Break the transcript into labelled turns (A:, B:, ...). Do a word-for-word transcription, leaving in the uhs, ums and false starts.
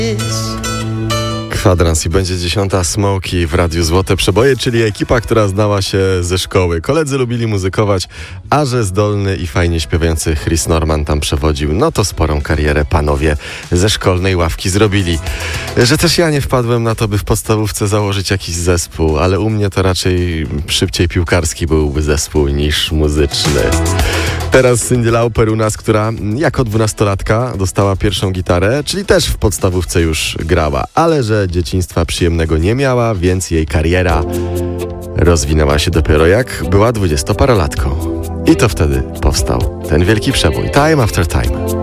A: Kwadrans i będzie dziesiąta. Smokey w Radiu Złote Przeboje, czyli ekipa, która znała się ze szkoły. Koledzy lubili muzykować, a że zdolny i fajnie śpiewający Chris Norman tam przewodził, no to sporą karierę panowie ze szkolnej ławki zrobili. Że też ja nie wpadłem na to, by w podstawówce założyć jakiś zespół, ale u mnie to raczej szybciej piłkarski byłby zespół niż muzyczny. Teraz Cyndi Lauper u nas, która jako dwunastolatka dostała pierwszą gitarę, czyli też w podstawówce już grała, ale że dzieciństwa przyjemnego nie miała, więc jej kariera rozwinęła się dopiero jak była dwudziestoparolatką. I to wtedy powstał ten wielki przebój Time After Time.